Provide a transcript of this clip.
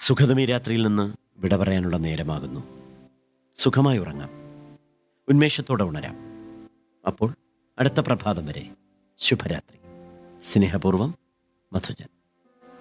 സുഖതമീ രാത്രിയിൽ നിന്ന് വിട പറയാനുള്ള നേരമാകുന്നു. സുഖമായി ഉറങ്ങാം, ഉന്മേഷത്തോടെ ഉണരാം. അപ്പോൾ അടുത്ത പ്രഭാതം വരെ ശുഭരാത്രി. സ്നേഹപൂർവം, മധുജൻ.